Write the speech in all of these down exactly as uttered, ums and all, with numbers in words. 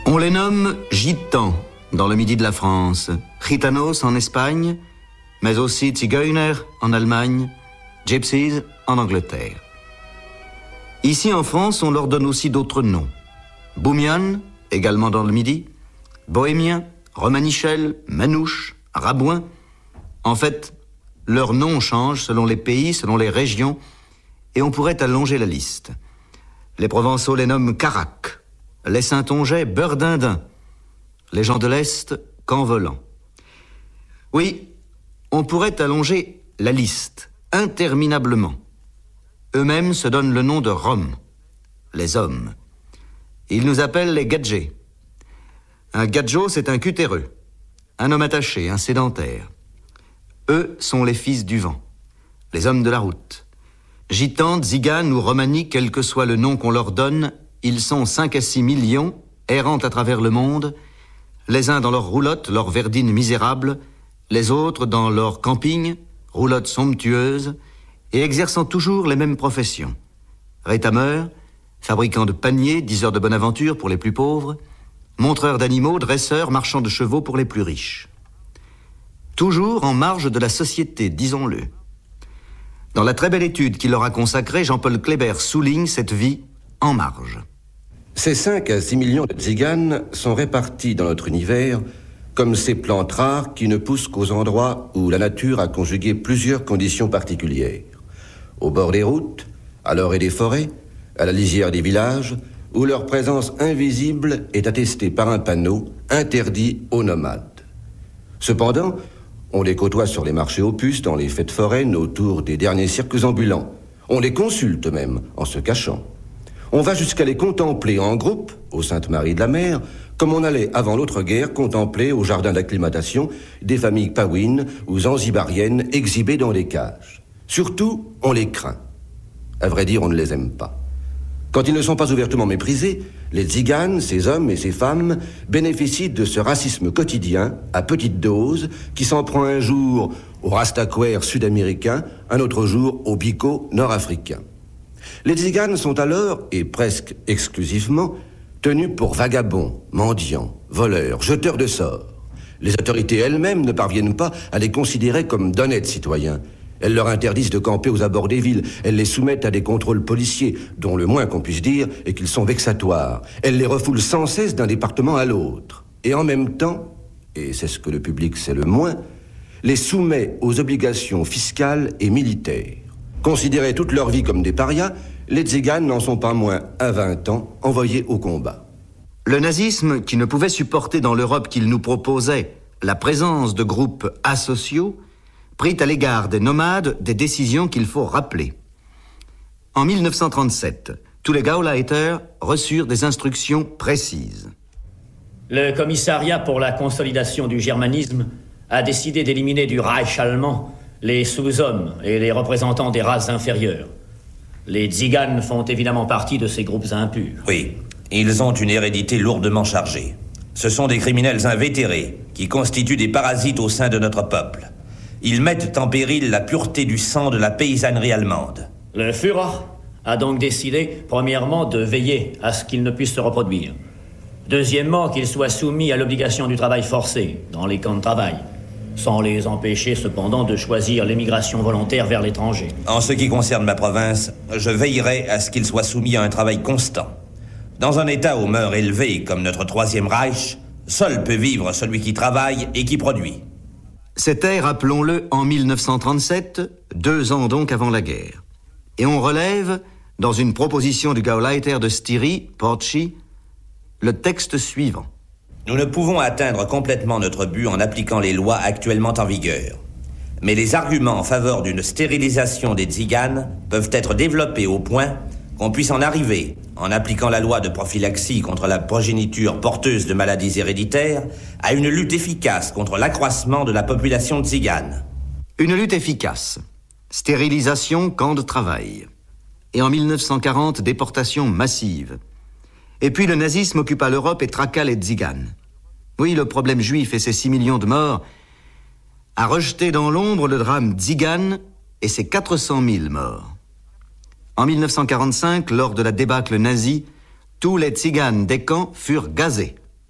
On les nomme gitans dans le midi de la France, gitanos en Espagne, mais aussi zigeuner en Allemagne, gypsies en Angleterre. Ici en France, on leur donne aussi d'autres noms. Boumian, également dans le midi, bohémien, romanichel, manouche, rabouin. En fait, leurs noms changent selon les pays, selon les régions, et on pourrait allonger la liste. Les Provençaux les nomment carac, les Saintongeais beurre dindin, les gens de l'Est canvolant. Oui, on pourrait allonger la liste interminablement. Eux-mêmes se donnent le nom de Roms, les hommes. Ils nous appellent les gadgets. Un gadjo, c'est un cutéreux, un homme attaché, un sédentaire. Eux sont les fils du vent, les hommes de la route. Gitans, tziganes ou romani, quel que soit le nom qu'on leur donne, ils sont cinq à six millions, errant à travers le monde, les uns dans leur roulotte, leur verdine misérable, les autres dans leur camping, roulotte somptueuse, et exerçant toujours les mêmes professions. Rétameurs, fabricants de paniers, diseurs de bonne aventure pour les plus pauvres, montreurs d'animaux, dresseurs, marchands de chevaux pour les plus riches. Toujours en marge de la société, disons-le. Dans la très belle étude qu'il leur a consacrée, Jean-Paul Kléber souligne cette vie en marge. Ces cinq à six millions de tziganes sont répartis dans notre univers comme ces plantes rares qui ne poussent qu'aux endroits où la nature a conjugué plusieurs conditions particulières. Au bord des routes, à l'orée des forêts, à la lisière des villages, où leur présence invisible est attestée par un panneau interdit aux nomades. Cependant, on les côtoie sur les marchés aux puces, dans les fêtes foraines, autour des derniers cirques ambulants. On les consulte même, en se cachant. On va jusqu'à les contempler en groupe, aux Saintes-Maries de la Mer, comme on allait avant l'autre guerre contempler au jardin d'acclimatation des familles pawines ou zanzibariennes exhibées dans les cages. Surtout, on les craint. À vrai dire, on ne les aime pas. Quand ils ne sont pas ouvertement méprisés, les tziganes, ces hommes et ces femmes, bénéficient de ce racisme quotidien, à petite dose, qui s'en prend un jour aux rastaquaires sud-américains, un autre jour aux bicos nord-africains. Les tziganes sont alors, et presque exclusivement, tenus pour vagabonds, mendiants, voleurs, jeteurs de sorts. Les autorités elles-mêmes ne parviennent pas à les considérer comme d'honnêtes citoyens. Elles leur interdisent de camper aux abords des villes. Elles les soumettent à des contrôles policiers, dont le moins qu'on puisse dire est qu'ils sont vexatoires. Elles les refoulent sans cesse d'un département à l'autre. Et en même temps, et c'est ce que le public sait le moins, les soumet aux obligations fiscales et militaires. Considérés toute leur vie comme des parias, les tziganes n'en sont pas moins, à vingt ans, envoyés au combat. Le nazisme, qui ne pouvait supporter dans l'Europe qu'il nous proposait la présence de groupes asociaux, prit à l'égard des nomades des décisions qu'il faut rappeler. En mille neuf cent trente-sept, tous les Gauleiter reçurent des instructions précises. Le commissariat pour la consolidation du germanisme a décidé d'éliminer du Reich allemand les sous-hommes et les représentants des races inférieures. Les tziganes font évidemment partie de ces groupes impurs. Oui, ils ont une hérédité lourdement chargée. Ce sont des criminels invétérés qui constituent des parasites au sein de notre peuple. Ils mettent en péril la pureté du sang de la paysannerie allemande. Le Führer a donc décidé, premièrement, de veiller à ce qu'ils ne puissent se reproduire. Deuxièmement, qu'ils soient soumis à l'obligation du travail forcé dans les camps de travail, sans les empêcher cependant de choisir l'émigration volontaire vers l'étranger. En ce qui concerne ma province, je veillerai à ce qu'ils soient soumis à un travail constant. Dans un État aux mœurs élevées comme notre Troisième Reich, seul peut vivre celui qui travaille et qui produit. C'était, rappelons-le, en mille neuf cent trente-sept, deux ans donc avant la guerre. Et on relève, dans une proposition du Gauleiter de Styrie, Porci, le texte suivant. Nous ne pouvons atteindre complètement notre but en appliquant les lois actuellement en vigueur. Mais les arguments en faveur d'une stérilisation des tziganes peuvent être développés au point qu'on puisse en arriver, en appliquant la loi de prophylaxie contre la progéniture porteuse de maladies héréditaires, à une lutte efficace contre l'accroissement de la population tzigane. Une lutte efficace. Stérilisation, camp de travail. Et en mille neuf cent quarante, déportation massive. Et puis le nazisme occupa l'Europe et traqua les tziganes. Oui, le problème juif et ses six millions de morts a rejeté dans l'ombre le drame tzigane et ses quatre cent mille morts. En mille neuf cent quarante-cinq, lors de la débâcle nazie, tous les tziganes des camps furent gazés.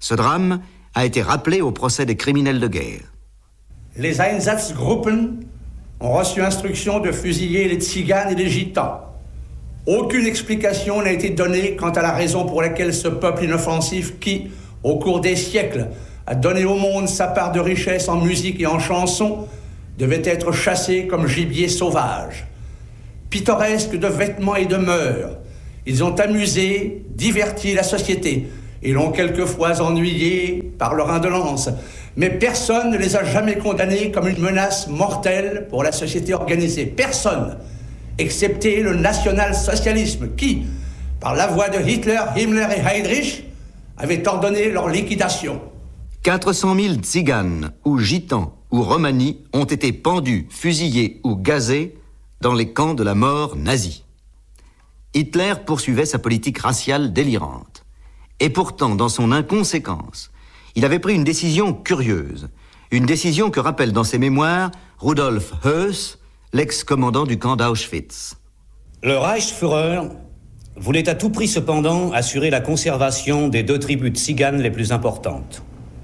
Ce drame a été rappelé au procès des criminels de guerre. Les Einsatzgruppen ont reçu instruction de fusiller les Tziganes et les Gitans. Aucune explication n'a été donnée quant à la raison pour laquelle ce peuple inoffensif qui, au cours des siècles, a donné au monde sa part de richesse en musique et en chansons, devait être chassé comme gibier sauvage. Pittoresques de vêtements et de mœurs, ils ont amusé, diverti la société et l'ont quelquefois ennuyé par leur indolence. Mais personne ne les a jamais condamnés comme une menace mortelle pour la société organisée. Personne, excepté le national-socialisme qui, par la voix de Hitler, Himmler et Heydrich, avait ordonné leur liquidation. quatre cent mille Tziganes ou Gitans ou Romani ont été pendus, fusillés ou gazés dans les camps de la mort nazie. Hitler poursuivait sa politique raciale délirante. Et pourtant, dans son inconséquence, il avait pris une décision curieuse, une décision que rappelle dans ses mémoires Rudolf Höss, l'ex-commandant du camp d'Auschwitz. Le Reichsführer voulait à tout prix cependant assurer la conservation des deux tribus tziganes les plus importantes.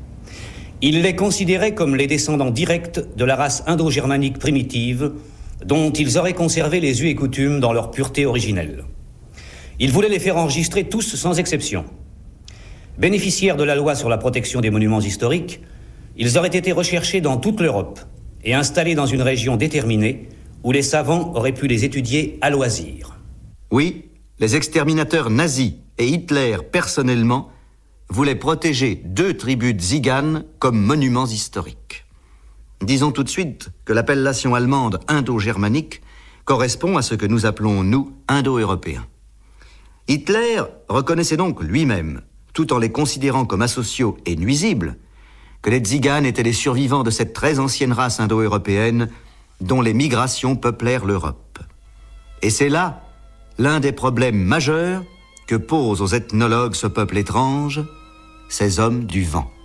Il les considérait comme les descendants directs de la race indo-germanique primitive dont ils auraient conservé les us et coutumes dans leur pureté originelle. Il voulait les faire enregistrer tous sans exception. Bénéficiaires de la loi sur la protection des monuments historiques, ils auraient été recherchés dans toute l'Europe et installés dans une région déterminée où les savants auraient pu les étudier à loisir. Oui, les exterminateurs nazis et Hitler personnellement voulaient protéger deux tribus tziganes comme monuments historiques. Disons tout de suite que l'appellation allemande indo-germanique correspond à ce que nous appelons, nous, indo-européens. Hitler reconnaissait donc lui-même, tout en les considérant comme asociaux et nuisibles, que les Tziganes étaient les survivants de cette très ancienne race indo-européenne dont les migrations peuplèrent l'Europe. Et c'est là l'un des problèmes majeurs que pose aux ethnologues ce peuple étrange, ces hommes du vent.